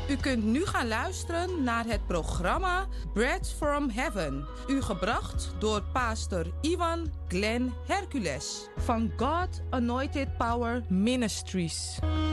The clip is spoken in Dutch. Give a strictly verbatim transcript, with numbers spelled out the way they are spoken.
U kunt nu gaan luisteren naar het programma Bread from Heaven. U gebracht door pastor Ivan Glenn Hercules van God Anointed Power Ministries.